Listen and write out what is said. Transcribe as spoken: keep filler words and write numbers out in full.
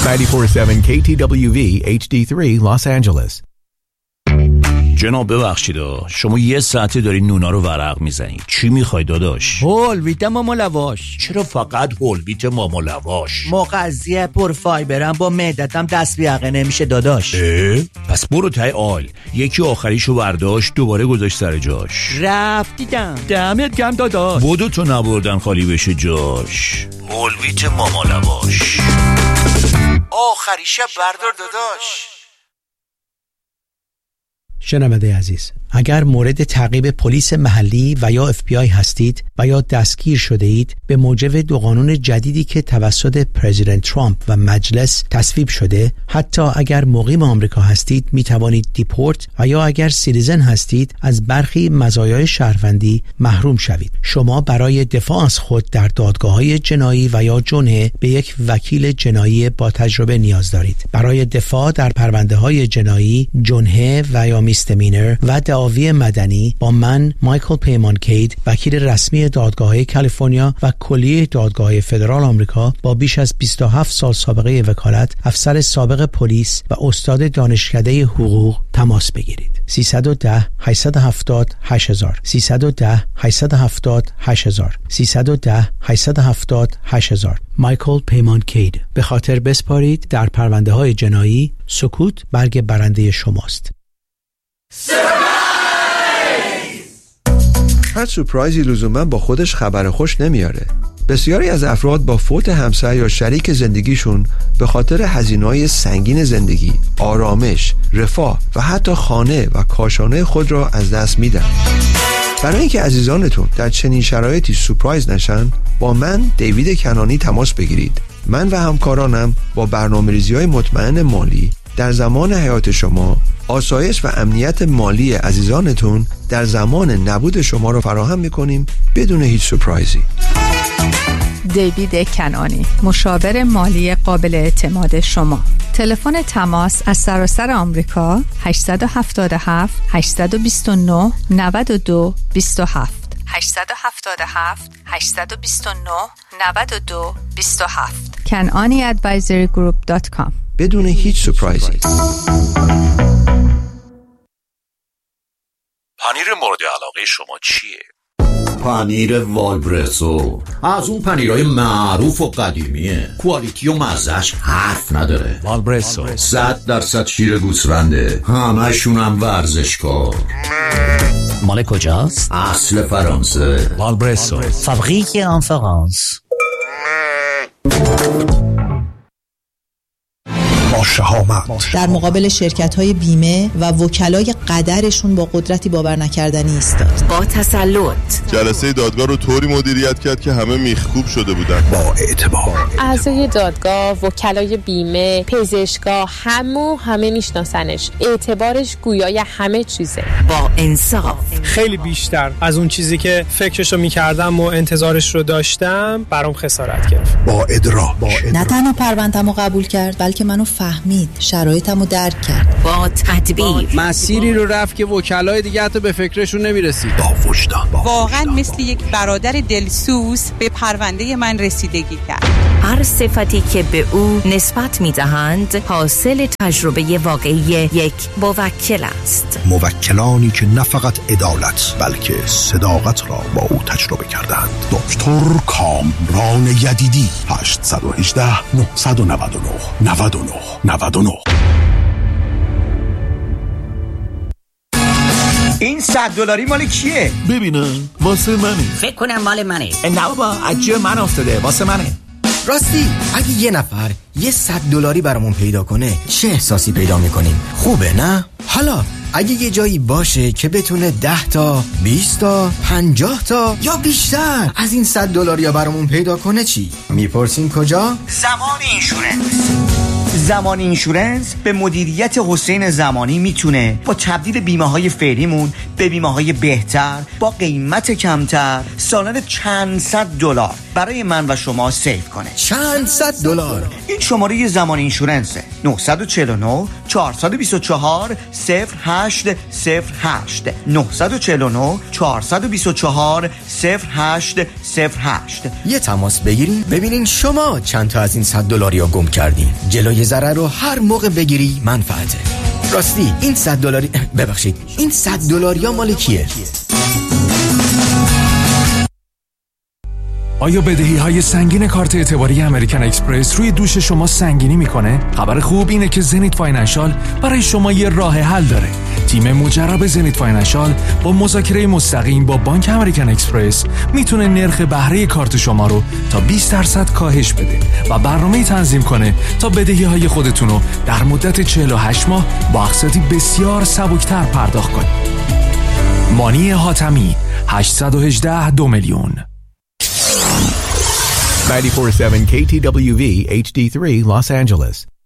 نود و چهار ممیز هفت کی تی دبلیو وی اچ دی سه Los Angeles. جناب ببخشید شما یه ساعته داری نونا رو ورق میزنید. چی میخوای داداش؟ هول ویت ماما لواش. چرا فقط هول ویت ماما لواش؟ مغذیه پر فایبرم، با معدتم دست بیاقه نمیشه داداش. اه؟ پس برو تای آل. یکی آخریشو برداشت دوباره گذاشت سر جاش. رفتیدم. دمت گرم داداش. بودو تو نبردن خالی بشه جاش. هول ویت ماما لواش. آخریشه بردار داداش. شنونده عزیز، اگر مورد تعقیب پلیس محلی و یا اف بی آی هستید و یا دستگیر شده اید، به موجب دو قانون جدیدی که توسط پرزیدنت ترامپ و مجلس تصویب شده، حتی اگر مقیم آمریکا هستید می توانید دیپورت و یا اگر سیتیزن هستید از برخی مزایای شهروندی محروم شوید. شما برای دفاع از خود در دادگاه‌های جنایی و یا جنحه به یک وکیل جنایی با تجربه نیاز دارید. برای دفاع در پرونده‌های جنایی، جنحه و یا میستمینر و دعاوی مدنی با من مایکل پیمان کید، وکیل رسمی دادگاه‌های کالیفرنیا و کلیه دادگاه‌های فدرال آمریکا با بیش از بیست و هفت سال سابقه وکالت، افسر سابق پلیس و استاد دانشکده حقوق تماس بگیرید. سیصد و ده هشتصد و هفتاد هشت هزار سیصد و ده هشتصد و هفتاد هشت هزار سیصد و ده هشتصد و هفتاد هشت هزار. مایکل پیمان کید. به خاطر بسپارید در پرونده‌های جنایی، سکوت برگ برنده شماست. هر سورپرایزی لزوما با خودش خبر خوش نمیاره. بسیاری از افراد با فوت همسر یا شریک زندگیشون به خاطر هزینه‌های سنگین زندگی، آرامش، رفاه و حتی خانه و کاشانه خود را از دست میدن. برای اینکه عزیزانتون در چنین شرایطی سورپرایز نشن، با من دیوید کنانی تماس بگیرید. من و همکارانم با برنامه‌ریزی‌های مطمئن مالی در زمان حیات شما، آسایش و امنیت مالی عزیزانتون در زمان نبود شما رو فراهم می‌کنیم بدون هیچ سورپرایزی. دیوید کنانی، مشاور مالی قابل اعتماد شما. تلفن تماس از سراسر آمریکا هشت هفت هفت هشت دو نه نه دو دو هفت هشت هفت هفت هشت دو نه نه دو دو هفت کنانی ادوایزری گروپ دات کام. بدون هیچ سورپرایزی. پنیر مورد علاقه شما چیه؟ پنیر والبرسو از اون پنیرهای معروف و قدیمیه، کوالیتی و مزهش حرف نداره. والبرسو صد درصد شیر گوسفنده، همشون هم ورزشکار. مال کجاست؟ اصل فرانسه. والبرسو فابریک ان فرانس. با شهامت در مقابل شرکت‌های بیمه و وکلای قدرشون با قدرتی باور نکردنی ایستاد. با تسلط جلسه دادگاه رو طوری مدیریت کرد که همه میخکوب شده بودن. با اعتبار اعضای دادگاه، وکلای بیمه، پزشکا، همو همه میشناسنش. اعتبارش گویای همه چیزه. با انصاف، خیلی بیشتر از اون چیزی که فکرشو میکردم و انتظارش رو داشتم برام خسارت گرفت. با ادراک، نه تنها پرونده‌مو قبول کرد بلکه منو فهمید، شرایطمو درک کرد. با تدبیر، مسیری رو رفت که وکلای دیگه حتی به فکرشون نمیرسید. با وجدان، واقعا مثل یک برادر دلسوز به پرونده من رسیدگی کرد. هر صفتی که به او نسبت میدهند حاصل تجربه واقعی یک موکل است. موکلانی که نه فقط عدالت بلکه صداقت را با او تجربه کردند. دکتر کامران یدیدی. هشت یک هشت نه نه نه نه نه نه نه. این صد دلاری مال کیه؟ ببینم واسه منه. فکر کنم مال منه. نه بابا، از جیب من افتاده، واسه منه. راستی اگه یه نفر یه صد دلاری برامون پیدا کنه چه احساسی پیدا میکنیم؟ خوبه نه؟ حالا اگه یه جایی باشه که بتونه ده تا، بیست تا، پنجاه تا یا بیشتر از این صد دلاریا برامون پیدا کنه چی؟ میپرسین کجا؟ زمان اینشورنس. زمان اینشورنس به مدیریت حسین زمانی میتونه با تبدیل بیمه های فعلیمون به بیمه های بهتر با قیمت کمتر سالانه چند صد دلار برای من و شما سیف کنه. چند صد دلار؟ این شماره زمان اینشورنسه. نه چهار نه چهار دو چهار صفر هشت صفر هشت نه چهار نه چهار دو چهار صفر هشت صفر هشت. یه تماس بگیرین ببینین شما چند تا از این صد دلاری ها گم کردین. جلوی ضرر رو هر موقع بگیری منفعته. راستی این صد دلاری ببخشید این صد دلاری ها مال کیه؟ آیا بدهی های سنگین کارت اعتباری امریکن اکسپرس روی دوش شما سنگینی میکنه؟ خبر خوب اینه که زنیت فاینانشال برای شما یه راه حل داره. تیم مجرب زنیت فاینانشال با مذاکره مستقیم با بانک امریکن اکسپرس میتونه نرخ بهره کارت شما رو تا بیست درصد کاهش بده و برنامه تنظیم کنه تا بدهی های خودتون رو در مدت چهل و هشت ماه با اقساطی بسیار سبکتر پرداخت کنید. مانی حاتمی هشت یک هشت دو میلیون. ninety-four point seven K T W V H D three Los Angeles.